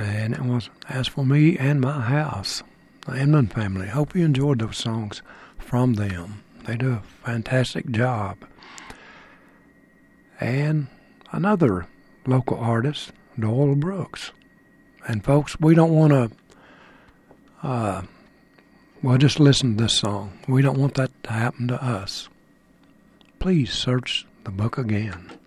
And it was As for Me and My House, the Inman Family. Hope you enjoyed those songs from them. They do a fantastic job. And another local artist, Doyle Brooks. And folks, we don't want to, just listen to this song. We don't want that to happen to us. Please search the book again.